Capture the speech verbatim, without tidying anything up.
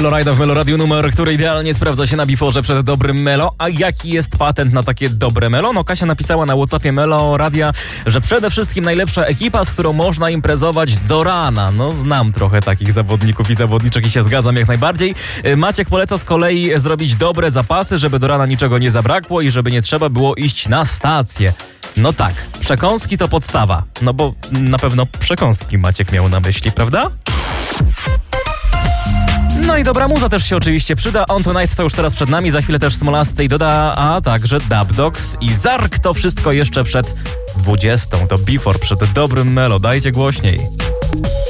Florida w Meloradiu, numer, który idealnie sprawdza się na biforze przed dobrym Melo. A jaki jest patent na takie dobre Melo? No Kasia napisała na WhatsAppie Meloradia, że przede wszystkim najlepsza ekipa, z którą można imprezować do rana. No znam trochę takich zawodników i zawodniczek i się zgadzam jak najbardziej. Maciek poleca z kolei zrobić dobre zapasy, żeby do rana niczego nie zabrakło i żeby nie trzeba było iść na stację. No tak, przekąski to podstawa. No bo na pewno przekąski Maciek miał na myśli, prawda? No i dobra muza też się oczywiście przyda. On Tonight to już teraz przed nami, za chwilę też Smolastej doda, a także Dub Dogs i Zark. To wszystko jeszcze przed dwudziestą. To Before, przed dobrym Melo. Dajcie głośniej.